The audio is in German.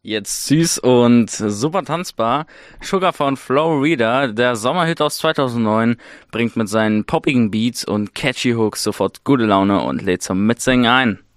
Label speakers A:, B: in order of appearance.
A: Jetzt süß und super tanzbar. Sugar von Flo Rida, der Sommerhit aus 2009, bringt mit seinen poppigen Beats und catchy Hooks sofort gute Laune und lädt zum Mitsingen ein.